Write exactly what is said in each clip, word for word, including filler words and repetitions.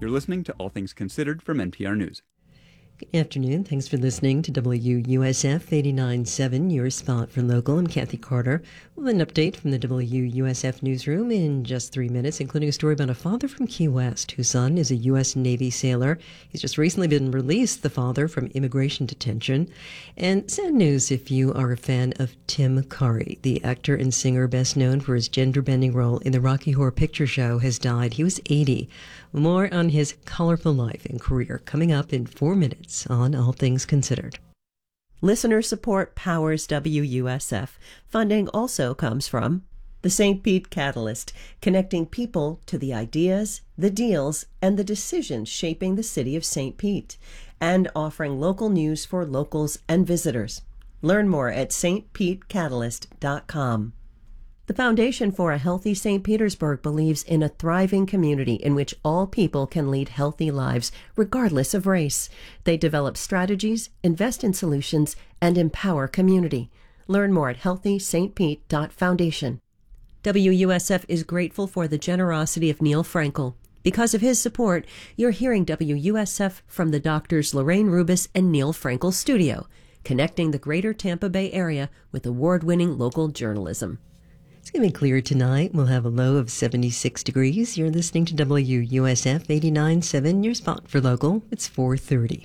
You're listening to All Things Considered from N P R News. Good afternoon. Thanks for listening to W U S F eighty-nine point seven, your spot for local. I'm Kathy Carter. We'll have an update from the W U S F newsroom in just three minutes, including a story about a father from Key West whose son is a U S Navy sailor. He's just recently been released, the father, from immigration detention. And sad news if you are a fan of Tim Curry. The actor and singer best known for his gender-bending role in the Rocky Horror Picture Show has died. He was eighty. More on his colorful life and career coming up in four minutes on All Things Considered. Listener support powers W U S F. Funding also comes from the Saint Pete Catalyst, connecting people to the ideas, the deals, and the decisions shaping the city of Saint Pete, and offering local news for locals and visitors. Learn more at s t pete catalyst dot com. The Foundation for a Healthy Saint Petersburg believes in a thriving community in which all people can lead healthy lives, regardless of race. They develop strategies, invest in solutions, and empower community. Learn more at healthy st pete dot foundation. W U S F is grateful for the generosity of Neil Frankel. Because of his support, you're hearing W U S F from the doctors Lorraine Rubis and Neil Frankel Studio, connecting the greater Tampa Bay area with award-winning local journalism. It's going to be clear tonight. We'll have a low of seventy-six degrees. You're listening to W U S F eighty-nine point seven, your spot for local. It's four thirty.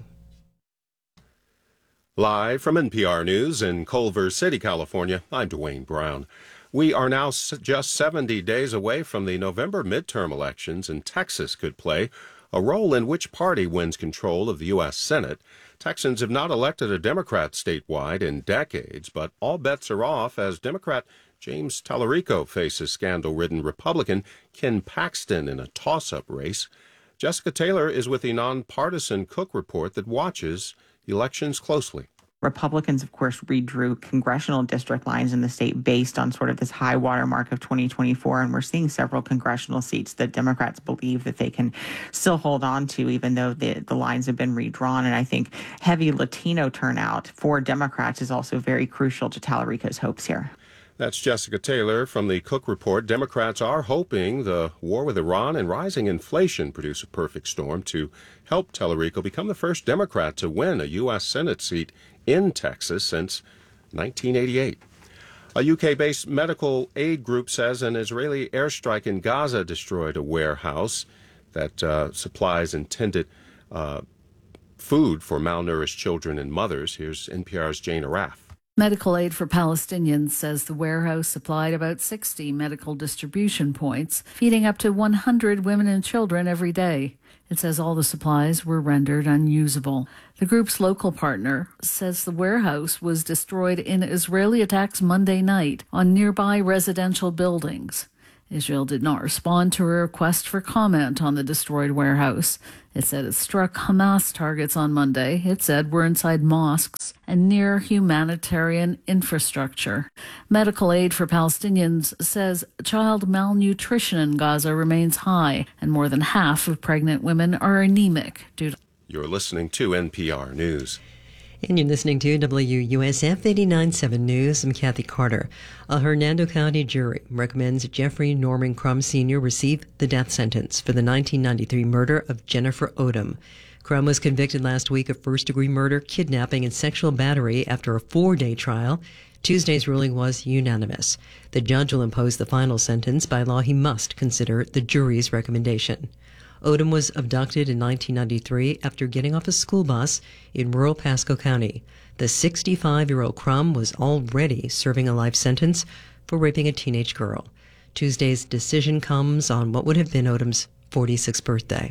Live from N P R News in Culver City, California, I'm Dwayne Brown. We are now just seventy days away from the November midterm elections, and Texas could play a role in which party wins control of the U S Senate. Texans have not elected a Democrat statewide in decades, but all bets are off as Democrat James Tallarico faces scandal-ridden Republican Ken Paxton in a toss-up race. Jessica Taylor is with the nonpartisan Cook Report that watches elections closely. Republicans, of course, redrew congressional district lines in the state based on sort of this high water mark of twenty twenty-four, and we're seeing several congressional seats that Democrats believe that they can still hold on to, even though the, the lines have been redrawn. And I think heavy Latino turnout for Democrats is also very crucial to Tallarico's hopes here. That's Jessica Taylor from the Cook Report. Democrats are hoping the war with Iran and rising inflation produce a perfect storm to help Tallarico become the first Democrat to win a U S Senate seat in Texas since nineteen eighty-eight. A U K-based medical aid group says an Israeli airstrike in Gaza destroyed a warehouse that uh, supplies intended uh, food for malnourished children and mothers. Here's N P R's Jane Araf. Medical Aid for Palestinians says the warehouse supplied about sixty medical distribution points, feeding up to one hundred women and children every day. It says all the supplies were rendered unusable. The group's local partner says the warehouse was destroyed in Israeli attacks Monday night on nearby residential buildings. Israel did not respond to a request for comment on the destroyed warehouse. It said it struck Hamas targets on Monday. It said were inside mosques and near humanitarian infrastructure. Medical Aid for Palestinians says child malnutrition in Gaza remains high, and more than half of pregnant women are anemic due to... You're listening to N P R News. And you're listening to W U S F eighty-nine point seven News. I'm Kathy Carter. A Hernando County jury recommends Jeffrey Norman Crum Senior receive the death sentence for the nineteen ninety-three murder of Jennifer Odom. Crum was convicted last week of first-degree murder, kidnapping, and sexual battery after a four-day trial. Tuesday's ruling was unanimous. The judge will impose the final sentence. By law, he must consider the jury's recommendation. Odom was abducted in nineteen ninety-three after getting off a school bus in rural Pasco County. The sixty-five-year-old Crum was already serving a life sentence for raping a teenage girl. Tuesday's decision comes on what would have been Odom's forty-sixth birthday.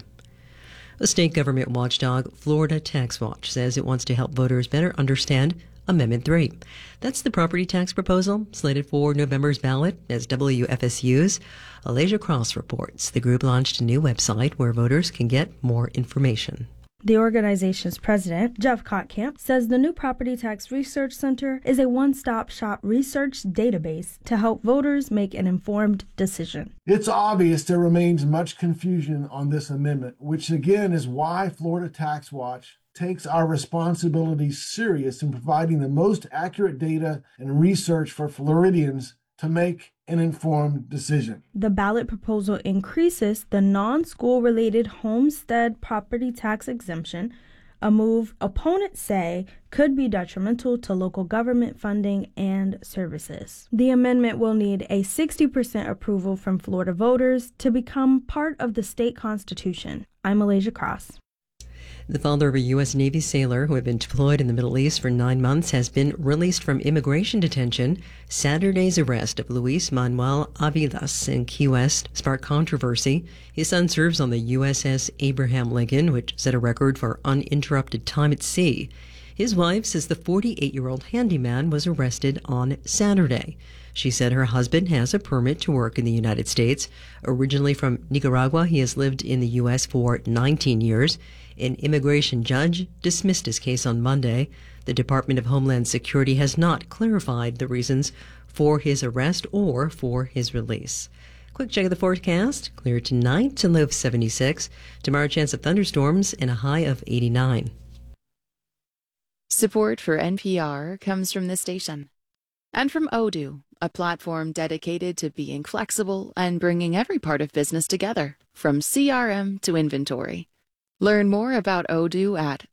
A state government watchdog, Florida Tax Watch, says it wants to help voters better understand Amendment three. That's the property tax proposal slated for November's ballot as W F S U's Alasia Cross reports. The group launched a new website where voters can get more information. The organization's president, Jeff Kottkamp, says the new Property Tax Research Center is a one-stop shop research database to help voters make an informed decision. It's obvious there remains much confusion on this amendment, which again is why Florida Tax Watch takes our responsibility serious in providing the most accurate data and research for Floridians to make an informed decision. The ballot proposal increases the non-school related homestead property tax exemption, a move opponents say could be detrimental to local government funding and services. The amendment will need a sixty percent approval from Florida voters to become part of the state constitution. I'm Malaysia Cross. The father of a U S Navy sailor who had been deployed in the Middle East for nine months has been released from immigration detention. Saturday's arrest of Luis Manuel Avilas in Key West sparked controversy. His son serves on the U S S Abraham Lincoln, which set a record for uninterrupted time at sea. His wife says the forty-eight-year-old handyman was arrested on Saturday. She said her husband has a permit to work in the United States. Originally from Nicaragua, he has lived in the U S for nineteen years. An immigration judge dismissed his case on Monday. The Department of Homeland Security has not clarified the reasons for his arrest or for his release. Quick check of the forecast. Clear tonight to low of seventy-six. Tomorrow, chance of thunderstorms and a high of eighty-nine. Support for N P R comes from this station and from Odoo, a platform dedicated to being flexible and bringing every part of business together, from C R M to inventory. Learn more about Odoo at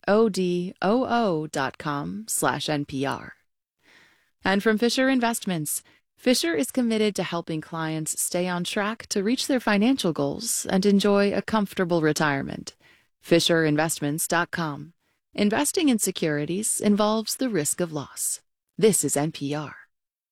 odoo.com slash NPR. And from Fisher Investments, Fisher is committed to helping clients stay on track to reach their financial goals and enjoy a comfortable retirement. Fisher Investments dot com. Investing in securities involves the risk of loss. This is N P R.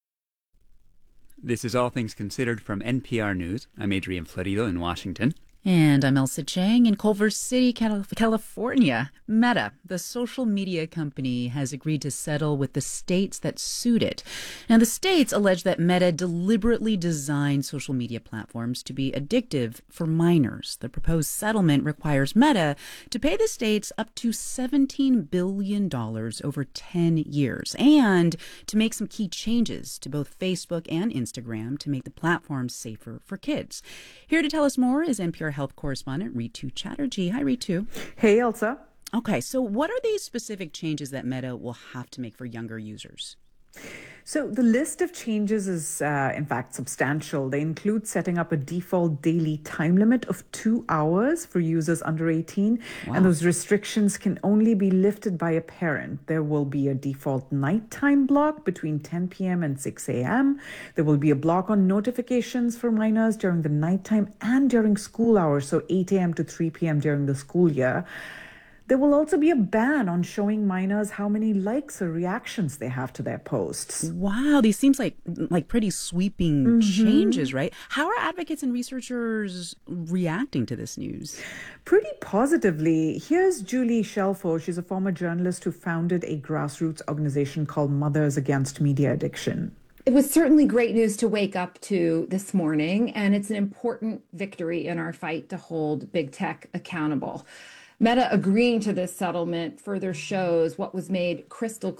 This is All Things Considered from N P R News. I'm Adrian Florido in Washington. And I'm Elsa Chang in Culver City, California. Meta, the social media company, has agreed to settle with the states that sued it. Now, the states allege that Meta deliberately designed social media platforms to be addictive for minors. The proposed settlement requires Meta to pay the states up to seventeen billion dollars over ten years and to make some key changes to both Facebook and Instagram to make the platforms safer for kids. Here to tell us more is N P R health correspondent Ritu Chatterjee. Hi, Ritu. Hey, Elsa. Okay, so what are these specific changes that Meta will have to make for younger users? So the list of changes is, uh, in fact, substantial. They include setting up a default daily time limit of two hours for users under eighteen. Wow. And those restrictions can only be lifted by a parent. There will be a default nighttime block between ten p.m. and six a.m. There will be a block on notifications for minors during the nighttime and during school hours, so eight a.m. to three p.m. during the school year. There will also be a ban on showing minors how many likes or reactions they have to their posts. Wow, these seems like like pretty sweeping mm-hmm. changes, right? How are advocates and researchers reacting to this news? Pretty positively. Here's Julie Shelfo. She's a former journalist who founded a grassroots organization called Mothers Against Media Addiction. It was certainly great news to wake up to this morning, and it's an important victory in our fight to hold big tech accountable. Meta agreeing to this settlement further shows what was made crystal